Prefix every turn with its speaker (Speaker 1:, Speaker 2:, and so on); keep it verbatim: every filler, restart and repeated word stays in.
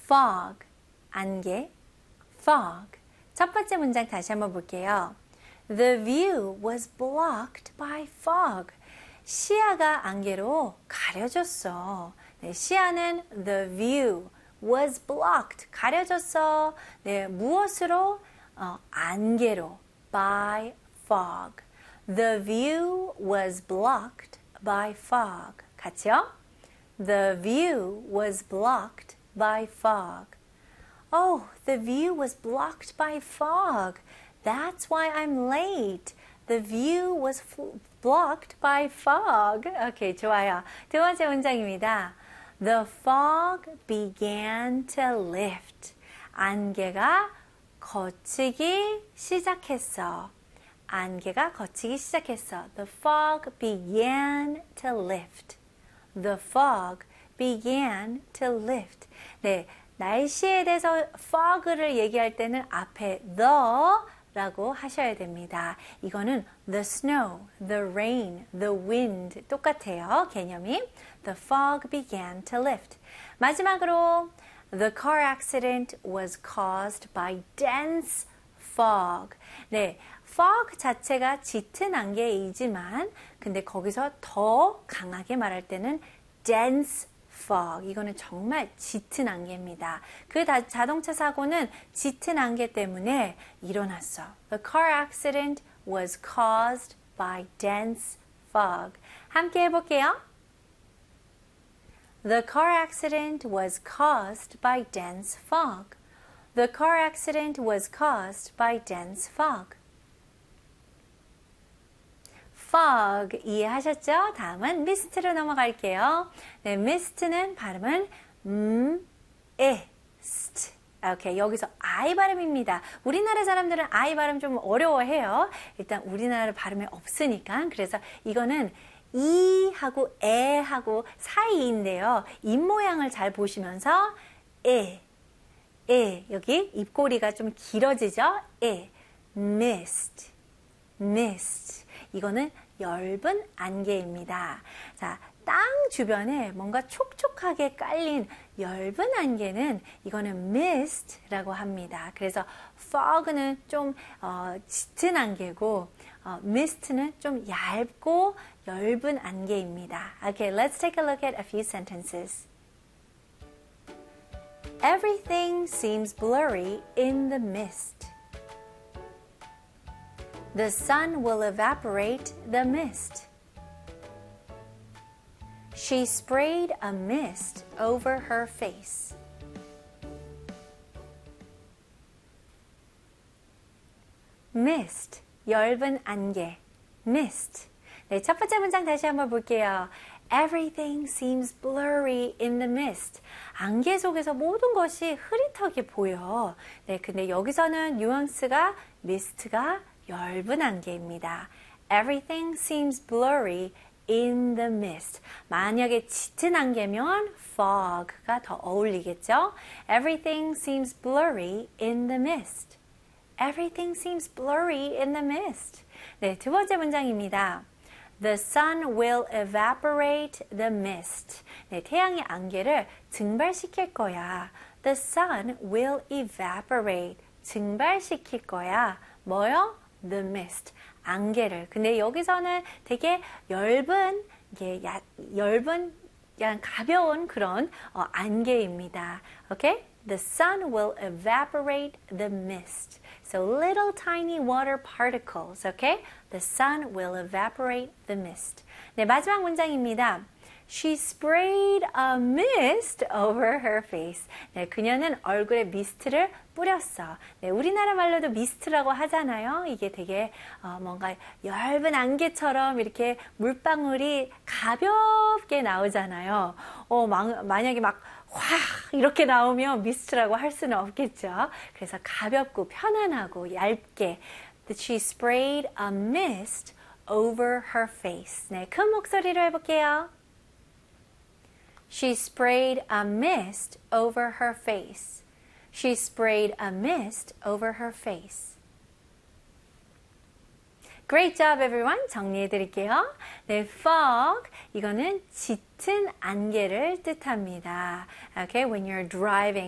Speaker 1: fog, 안개, fog. 첫 번째 문장 다시 한번 볼게요. The view was blocked by fog. 시야가 안개로 가려졌어. 네, 시야는 the view was blocked. 가려졌어. 네, 무엇으로? 어, 안개로. by fog. The view was blocked by fog. 같이요? The view was blocked by fog. Oh, the view was blocked by fog. That's why I'm late. The view was blocked by fog. 오케이, 좋아요. 두 번째 문장입니다. The fog began to lift. 안개가 걷히기 시작했어. 안개가 걷히기 시작했어. The fog began to lift. The fog began to lift. 네, 날씨에 대해서 fog를 얘기할 때는 앞에 the 라고 하셔야 됩니다. 이거는 the snow, the rain, the wind 똑같아요. 개념이. The fog began to lift. 마지막으로 the car accident was caused by dense fog. 네, fog 자체가 짙은 안개이지만 근데 거기서 더 강하게 말할 때는 dense fog. 이거는 정말 짙은 안개입니다. 그 다, 자동차 사고는 짙은 안개 때문에 일어났어. The car accident was caused by dense fog. 함께 해볼게요. The car accident was caused by dense fog. The car accident was caused by dense fog. fog 이해하셨죠? 다음은 mist로 넘어갈게요. 네, mist는 발음은 음, 에, st. 오케이, 여기서 I 발음입니다. 우리나라 사람들은 I 발음 좀 어려워해요. 일단 우리나라 발음이 없으니까. 그래서 이거는 이하고 에하고 사이인데요. 입 모양을 잘 보시면서 에, 에, 여기 입꼬리가 좀 길어지죠? 에, mist, mist. 이거는 엷은 안개입니다. 자, 땅 주변에 뭔가 촉촉하게 깔린 엷은 안개는 이거는 mist라고 합니다. 그래서 fog는 좀 어, 짙은 안개고 어, mist는 좀 얇고 엷은 안개입니다. Okay, let's take a look at a few sentences. Everything seems blurry in the mist. The sun will evaporate the mist. She sprayed a mist over her face. Mist, 엷은 안개. Mist. 네, 첫 번째 문장 다시 한번 볼게요. Everything seems blurry in the mist. 안개 속에서 모든 것이 흐릿하게 보여. 네, 근데 여기서는 뉘앙스가 mist가 엷은 안개입니다. Everything seems blurry in the mist. 만약에 짙은 안개면 fog가 더 어울리겠죠? Everything seems blurry in the mist. Everything seems blurry in the mist. 네, 두 번째 문장입니다. The sun will evaporate the mist. 네, 태양이 안개를 증발시킬 거야. The sun will evaporate. 증발시킬 거야. 뭐요? The mist. 안개를. 근데 여기서는 되게 엷은, 이게 야, 엷은, 그냥 가벼운 그런 어, 안개입니다. Okay? The sun will evaporate the mist. So little tiny water particles. Okay? The sun will evaporate the mist. 네, 마지막 문장입니다. She sprayed a mist over her face. 네, 그녀는 얼굴에 미스트를 뿌렸어. 네, 우리나라 말로도 미스트라고 하잖아요. 이게 되게 어, 뭔가 엷은 안개처럼 이렇게 물방울이 가볍게 나오잖아요. 어, 마, 만약에 막 확 이렇게 나오면 미스트라고 할 수는 없겠죠. 그래서 가볍고 편안하고 얇게. She sprayed a mist over her face. 네, 큰 목소리로 해볼게요. She sprayed a mist over her face. She sprayed a mist over her face. Great job, everyone. 정리해 드릴게요. 네, fog. 이거는 짙은 안개를 뜻합니다. Okay, when you're driving